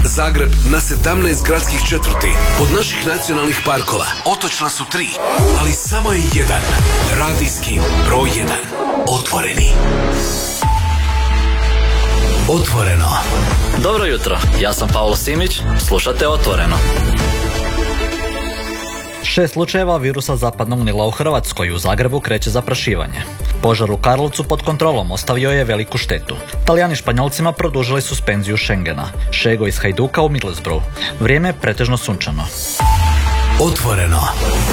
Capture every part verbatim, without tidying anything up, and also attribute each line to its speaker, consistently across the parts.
Speaker 1: Zagreb na sedamnaest gradskih četvrti. Od naših nacionalnih parkova otočna su tri, ali samo je jedan. Radijski broj jedan. Otvoreni. Otvoreno.
Speaker 2: Dobro jutro, ja sam Paolo Simić, slušate Otvoreno. Šest slučajeva virusa zapadnog Nila u Hrvatskoj. U Zagrebu kreće zaprašivanje. Požar u Karlovcu pod kontrolom ostavio je veliku štetu. Talijani Španjolcima produžili suspenziju Schengena. Šego iz Hajduka u Middlesbroughu. Vrijeme je pretežno sunčano.
Speaker 1: Otvoreno.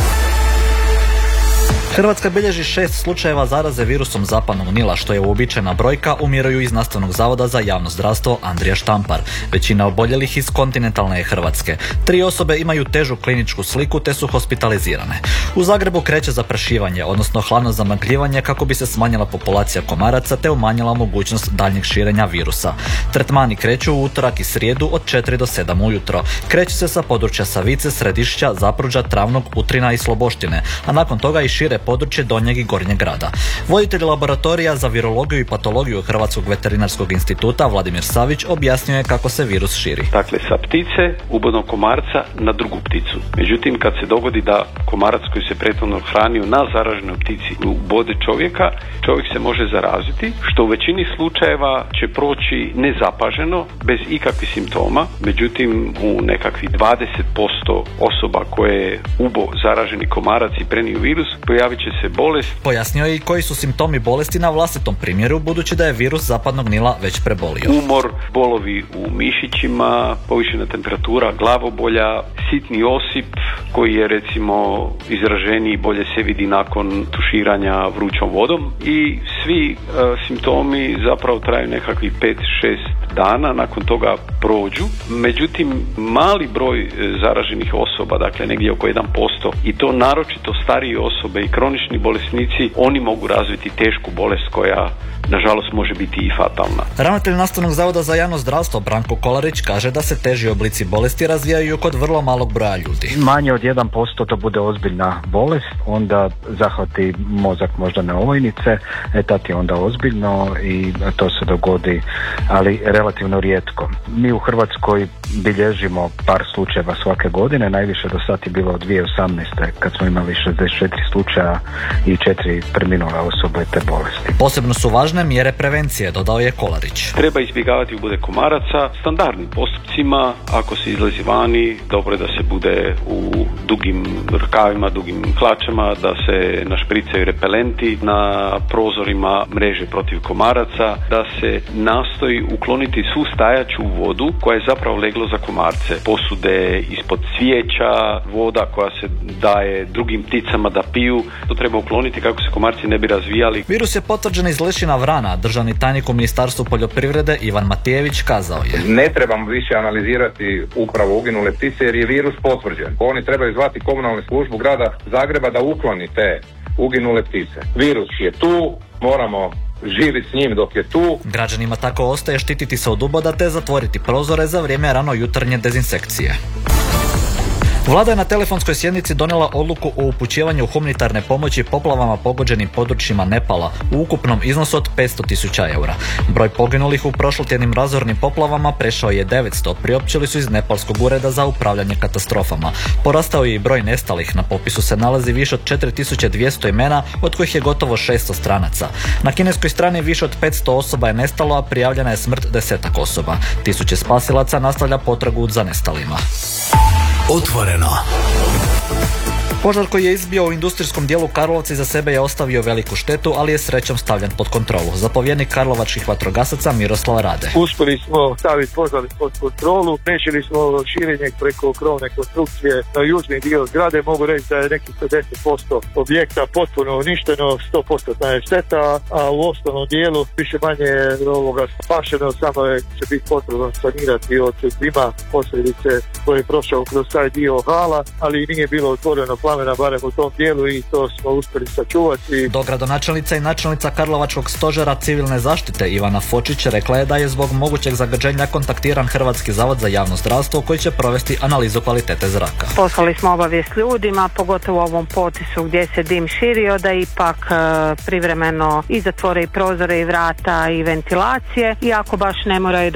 Speaker 2: Hrvatska bilježi šest slučajeva zaraze virusom zapadnog Nila, što je uobičajena brojka, umiruju iz Nastavnog zavoda za javno zdravstvo Andrija Štampar. Većina oboljelih iz kontinentalne je Hrvatske. Tri osobe imaju težu kliničku sliku te su hospitalizirane. U Zagrebu kreće zaprašivanje, odnosno hladno zamagljivanje, kako bi se smanjila populacija komaraca te umanjila mogućnost daljnjeg širenja virusa. Tretmani kreću u utorak i srijedu od četiri do sedam ujutro. Kreće se sa područja Savice, Središća, Zapruđa, Travnog, Utrina i Sloboštine, a nakon toga i šire područje Donjeg i Gornjeg grada. Voditelj laboratorija za virologiju i patologiju Hrvatskog veterinarskog instituta Vladimir Savić objasnio je kako se virus širi.
Speaker 3: Dakle, sa ptice ubodnog komarca na drugu pticu. Međutim, kad se dogodi da komarac koji se prethodno hranio na zaraženoj ptici ubode čovjeka, čovjek se može zaraziti, što u većini slučajeva će proći nezapaženo, bez ikakvih simptoma. Međutim, u nekakvih dvadeset posto osoba koje je ubo zaraženi komarac i prenio virus, pojavit će se bolest.
Speaker 2: Pojasnio je i koji su simptomi bolesti na vlastitom primjeru, budući da je virus zapadnog Nila već prebolio.
Speaker 3: Umor, bolovi u mišićima, povišena temperatura, glavobolja, sitni osip koji je recimo izraženiji, bolje se vidi nakon tuširanja vrućom vodom, i svi e, simptomi zapravo traju nekakvih pet šest dana, nakon toga prođu. Međutim, mali broj zaraženih osoba, dakle negdje oko jedan posto, i to naročito starije osobe i kronični bolesnici, oni mogu razviti tešku bolest koja nažalost može biti i fatalna.
Speaker 2: Ravnatelj Nastavnog zavoda za javno zdravstvo Branko Kolarić kaže da se teži oblici bolesti razvijaju kod vrlo malog broja ljudi.
Speaker 4: Manje od jedan posto to bude ozbiljna bolest, onda zahvati mozak možda na ovojnice, e tad je onda ozbiljno i to se dogodi, ali relativno rijetko. Mi u Hrvatskoj bilježimo par slučajeva svake godine, najviše do sad je bilo od dvije tisuće osamnaeste kad smo imali šezdeset četiri slučaja i četiri preminule osobe te bolesti.
Speaker 2: Posebno su važne mjere prevencije, dodao je Kolarić.
Speaker 3: Treba izbjegavati ubude komaraca standardnim postupcima. Ako se izlazi vani, dobro je da se bude u dugim rukavima, dugim hlačama, da se našpricaju repelenti na prozorima, mreže protiv komaraca, da se nastoji ukloniti svu stajaću vodu koja je zapravo leglo za komarce. Posude ispod cvijeća, voda koja se daje drugim pticama da piju, to treba ukloniti kako se komarci ne bi razvijali.
Speaker 2: Virus je potvrđen iz Lešina Vrana. Državni tajnik u Ministarstvu poljoprivrede Ivan Matijević kazao je:
Speaker 5: ne trebamo više analizirati upravo uginule ptice jer je virus potvrđen. Oni trebaju zvati komunalnu službu grada Zagreba da ukloni te uginule ptice. Virus je tu, moramo živjeti s njim dok je tu.
Speaker 2: Građanima tako ostaje štititi se od uboda te zatvoriti prozore za vrijeme rano jutarnje dezinsekcije. Vlada je na telefonskoj sjednici donijela odluku o upućivanju humanitarne pomoći poplavama pogođenim područjima Nepala u ukupnom iznosu od petsto tisuća eura. Broj poginulih u prošlotjednim razornim poplavama prešao je devetsto, priopćili su iz Nepalskog ureda za upravljanje katastrofama. Porastao je i broj nestalih, na popisu se nalazi više od četiri tisuće dvjesto imena, od kojih je gotovo šesto stranaca. Na kineskoj strani više od petsto osoba je nestalo, a prijavljena je smrt desetak osoba. Tisuće spasilaca nastavlja potragu za nestalima.
Speaker 1: Otvoreno.
Speaker 2: Požar koji je izbio u industrijskom dijelu Karlovca iza sebe je ostavio veliku štetu, ali je srećom stavljen pod kontrolu. Zapovjednik karlovačkih vatrogasaca Miroslav Rade.
Speaker 6: Uspjeli smo staviti požar pod kontrolu, riješili smo širenje preko krovne konstrukcije na južni dio zgrade. Mogu reći da je nekih pedeset posto objekta potpuno uništeno, sto posto je šteta, a u osnovnom dijelu više manje ovoga spašeno, samo je će biti potrebno sanirati od dima posljedice koje je prošao kroz taj dio hala, ali nije bilo otvoreno plamena barem u tom dijelu i to smo uspjeli sačuvati.
Speaker 2: Dogradonačelnica i načelnica Karlovačkog stožera civilne zaštite Ivana Fočić rekla je da je zbog mogućeg zagađenja kontaktiran Hrvatski zavod za javno zdravstvo koji će provesti analizu kvalitete zraka.
Speaker 7: Poslali smo obavijest ljudima, pogotovo u ovom potisu gdje se dim širio, da ipak e, privremeno i zatvore i prozore i vrata i ventilacije, i ako baš ne moraju